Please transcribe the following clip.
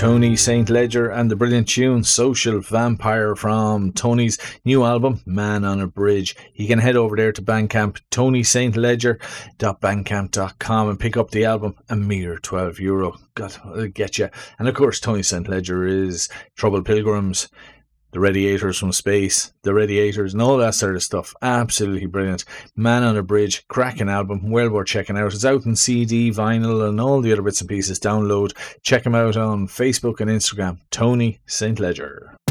Tony St. Ledger and the brilliant tune Social Vampire from Tony's new album Man on a Bridge. You can head over there to Bandcamp, tonystledger.bandcamp.com, and pick up the album, a mere €12. God, it'll get you. And of course, Tony St. Ledger is Troubled Pilgrims, the Radiators from Space, the Radiators, and all that sort of stuff. Absolutely brilliant. Man on a Bridge, cracking album, well worth checking out. It's out in CD, vinyl, and all the other bits and pieces. Download. Check him out on Facebook and Instagram. Tony St. Ledger.